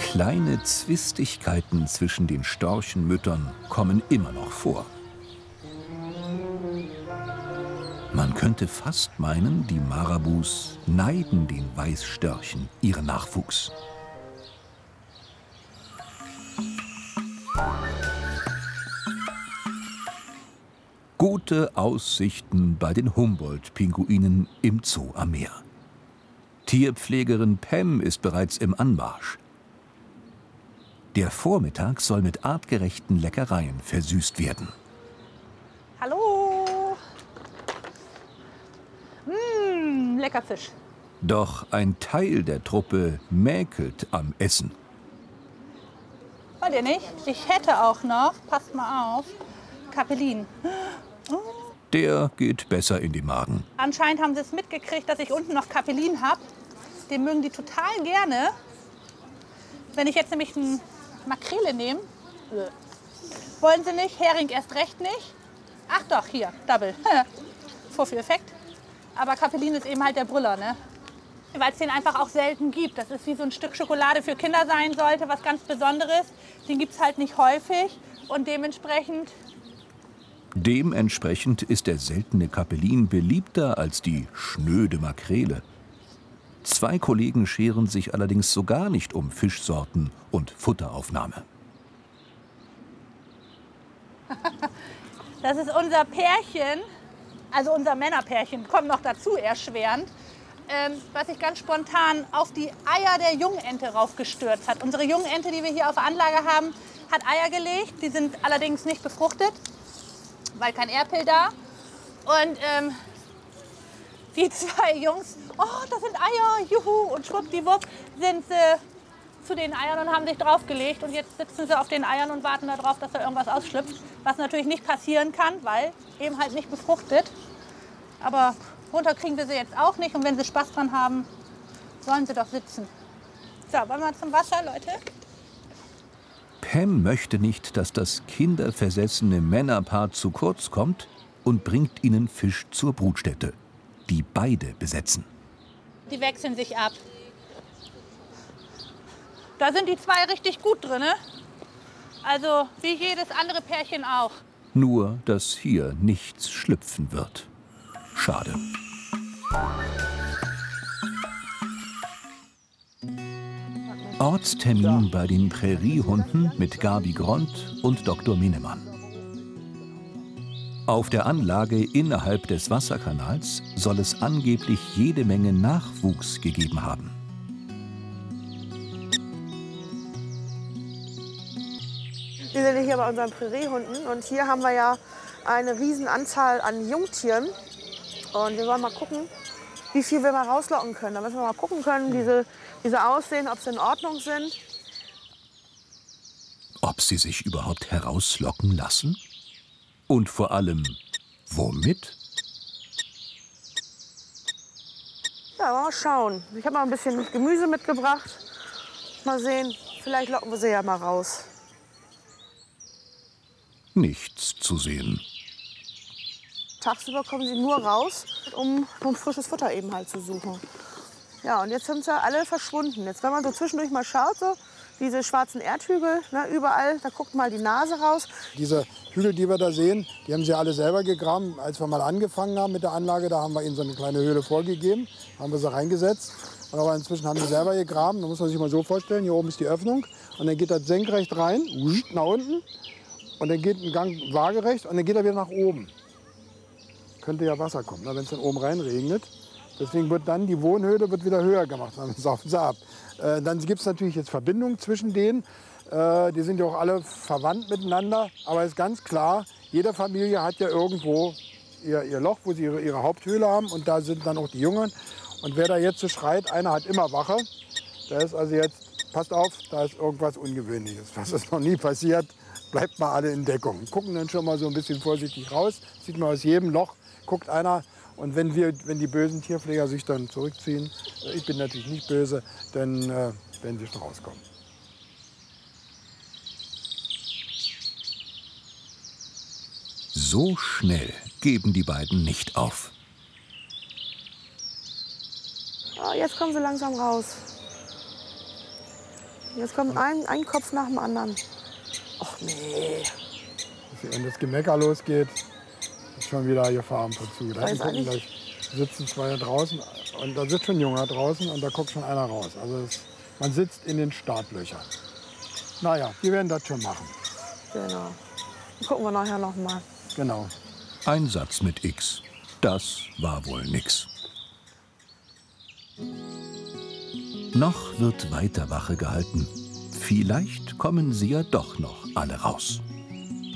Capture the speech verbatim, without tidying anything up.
Kleine Zwistigkeiten zwischen den Storchenmüttern kommen immer noch vor. Man könnte fast meinen, die Marabus neiden den Weißstörchen ihren Nachwuchs. Gute Aussichten bei den Humboldt-Pinguinen im Zoo am Meer. Tierpflegerin Pam ist bereits im Anmarsch. Der Vormittag soll mit artgerechten Leckereien versüßt werden. Hallo! Mmh, lecker Fisch. Doch ein Teil der Truppe mäkelt am Essen. Wollt ihr nicht? Ich hätte auch noch, passt mal auf, Kapellin. Oh. Der geht besser in den Magen. Anscheinend haben sie es mitgekriegt, dass ich unten noch Kapellin habe. Den mögen die total gerne. Wenn ich jetzt nämlich eine Makrele nehme, wollen sie nicht, Hering erst recht nicht. Ach doch, hier, Double. Vorführeffekt. Aber Kapellin ist eben halt der Brüller, ne? Weil es den einfach auch selten gibt. Das ist wie so ein Stück Schokolade für Kinder sein sollte, was ganz Besonderes. Den gibt es halt nicht häufig und dementsprechend... Dementsprechend ist der seltene Kapellin beliebter als die schnöde Makrele. Zwei Kollegen scheren sich allerdings so gar nicht um Fischsorten und Futteraufnahme. Das ist unser Pärchen, also unser Männerpärchen, kommt noch dazu erschwerend, ähm, was sich ganz spontan auf die Eier der Jungente raufgestürzt hat. Unsere Jungente, die wir hier auf der Anlage haben, hat Eier gelegt. Die sind allerdings nicht befruchtet, weil kein Erpel da. Und ähm, die zwei Jungs, oh, das sind Eier, juhu, und schwuppdiwupp sind sie zu den Eiern und haben sich draufgelegt. Und jetzt sitzen sie auf den Eiern und warten darauf, dass da irgendwas ausschlüpft. Was natürlich nicht passieren kann, weil eben halt nicht befruchtet. Aber runter kriegen wir sie jetzt auch nicht. Und wenn sie Spaß dran haben, sollen sie doch sitzen. So, wollen wir zum Wasser, Leute? Pam möchte nicht, dass das kinderversessene Männerpaar zu kurz kommt und bringt ihnen Fisch zur Brutstätte, die beide besetzen. Die wechseln sich ab. Da sind die zwei richtig gut drin, ne? Also wie jedes andere Pärchen auch. Nur, dass hier nichts schlüpfen wird. Schade. Ortstermin bei den Präriehunden mit Gabi Grond und Doktor Minnemann. Auf der Anlage innerhalb des Wasserkanals soll es angeblich jede Menge Nachwuchs gegeben haben. Wir sind hier bei unseren Präriehunden und hier haben wir ja eine riesen Anzahl an Jungtieren. Und wir wollen mal gucken, wie viel wir mal rauslocken können. Da müssen wir mal gucken können, wie sie, wie sie aussehen, ob sie in Ordnung sind. Ob sie sich überhaupt herauslocken lassen? Und vor allem, womit? Ja, mal schauen. Ich habe mal ein bisschen Gemüse mitgebracht. Mal sehen, vielleicht locken wir sie ja mal raus. Nichts zu sehen. Tagsüber kommen sie nur raus, um, um frisches Futter eben halt zu suchen. Ja, und jetzt sind sie alle verschwunden. Jetzt, wenn man so zwischendurch mal schaut, so diese schwarzen Erdhügel, ne, überall, da guckt mal die Nase raus. Diese Hügel, die wir da sehen, die haben sie alle selber gegraben. Als wir mal angefangen haben mit der Anlage, da haben wir ihnen so eine kleine Höhle vorgegeben, haben wir sie reingesetzt. Und aber inzwischen haben sie selber gegraben. Da muss man sich mal so vorstellen, hier oben ist die Öffnung. Und dann geht das senkrecht rein, nach unten. Und dann geht ein Gang waagerecht und dann geht er wieder nach oben. Könnte ja Wasser kommen, wenn es dann oben rein regnet. Deswegen wird dann die Wohnhöhle wird wieder höher gemacht, dann saufen sie ab. Äh, dann gibt es natürlich jetzt Verbindungen zwischen denen. Äh, die sind ja auch alle verwandt miteinander. Aber es ist ganz klar, jede Familie hat ja irgendwo ihr, ihr Loch, wo sie ihre, ihre Haupthöhle haben. Und da sind dann auch die Jungen. Und wer da jetzt so schreit, einer hat immer Wache. Da ist also jetzt, passt auf, da ist irgendwas Ungewöhnliches. Das ist noch nie passiert. Bleibt mal alle in Deckung. Gucken dann schon mal so ein bisschen vorsichtig raus. Sieht man aus jedem Loch, guckt einer. Und wenn, wir, wenn die bösen Tierpfleger sich dann zurückziehen, ich bin natürlich nicht böse, dann äh, werden sie schon rauskommen. So schnell geben die beiden nicht auf. Oh, jetzt kommen sie langsam raus. Jetzt kommt ein, ein Kopf nach dem anderen. Och nee. Wenn das Gemecker losgeht, ist schon wieder Gefahr am Verzug. Da Weiß gucken, gleich sitzen zwei draußen und da sitzt schon ein Junger draußen und da guckt schon einer raus. Also es, man sitzt in den Startlöchern. Naja, die werden das schon machen. Genau. Gucken wir nachher noch mal. Genau. Ein Satz mit X. Das war wohl nix. Noch wird weiter Wache gehalten. Vielleicht kommen sie ja doch noch alle raus.